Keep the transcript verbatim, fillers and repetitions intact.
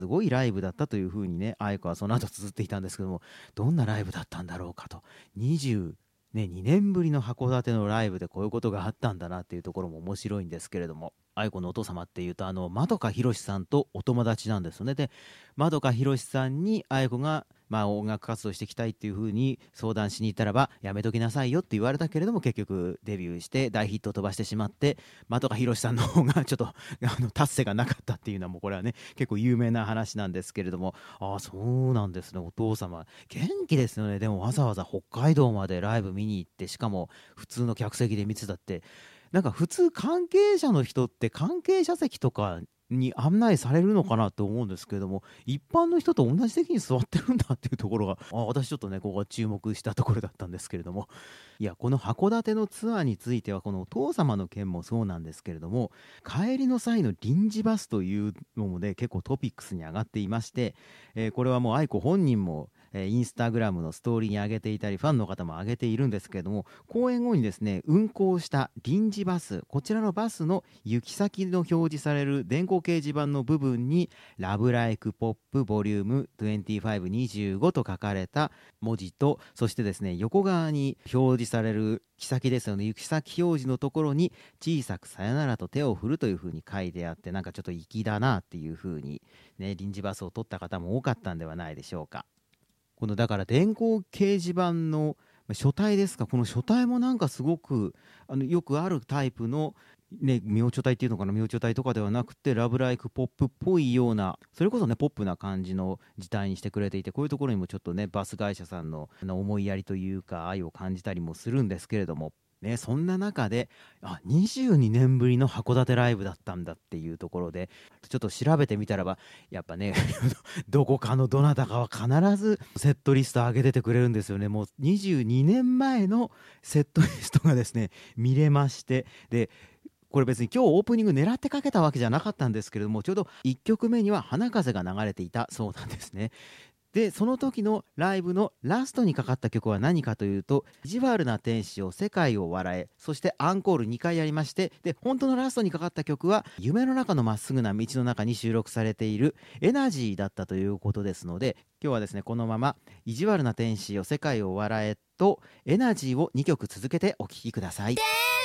すごいライブだったというふうにね、愛子はその後綴っていたんですけども、どんなライブだったんだろうかと。にじゅう、ね、にねんぶりの函館のライブでこういうことがあったんだなっていうところも面白いんですけれども、愛子のお父様っていうと、あの、まどかひろしさんとお友達なんですよね。で、まどかひろしさんに愛子が、まあ、音楽活動していきたいっていうふうに相談しに行ったらば、やめときなさいよって言われたけれども、結局デビューして大ヒットを飛ばしてしまって、まどかひろしさんの方がちょっとあの達成がなかったっていうのは、もうこれはね、結構有名な話なんですけれども、ああ、そうなんですね。お父様元気ですよね。でもわざわざ北海道までライブ見に行って、しかも普通の客席で見てたって、なんか普通関係者の人って関係者席とかに案内されるのかなと思うんですけれども、一般の人と同じ席に座ってるんだっていうところが、あ、私ちょっとね、ここが注目したところだったんですけれども、いや、この函館のツアーについては、このお父様の件もそうなんですけれども、帰りの際の臨時バスというのもね、結構トピックスに上がっていまして、えーこれはもう愛子本人も、えーインスタグラムのストーリーに上げていたり、ファンの方も上げているんですけれども、公演後にですね、運行した臨時バス、こちらのバスの行き先の表示される電光掲示板の部分に、ラブライクポップボリュームにじゅうご、にじゅうごと書かれた文字と、そしてですね、横側に表示される行き先ですよね、行き先表示のところに、小さくさよならと手を振るというふうに書いてあって、なんかちょっと粋だなっていうふうに、ね、臨時バスを取った方も多かったんではないでしょうか。このだから電光掲示板のま書体ですか、この書体もなんかすごくあのよくあるタイプの、ね、明朝体っていうのかな、明朝体とかではなくて、ラブライクポップっぽいような、それこそねポップな感じの字体にしてくれていて、こういうところにもちょっとねバス会社さんのあの思いやりというか愛を感じたりもするんですけれども、ね、そんな中で、あ、にじゅうにねんぶりの函館ライブだったんだっていうところで、ちょっと調べてみたらば、やっぱねどこかのどなたかは必ずセットリスト上げててくれるんですよね。もうにじゅうにねんまえのセットリストがですね見れまして、でこれ別に今日オープニング狙ってかけたわけじゃなかったんですけれども、ちょうどいっきょくめには花風が流れていたそうなんですね。でその時のライブのラストにかかった曲は何かというと、意地悪な天使を世界を笑え、そしてアンコールにかいやりまして、で本当のラストにかかった曲は夢の中のまっすぐな道の中に収録されているエナジーだったということですので、今日はですねこのまま意地悪な天使を世界を笑えとエナジーをにきょく続けてお聴きください。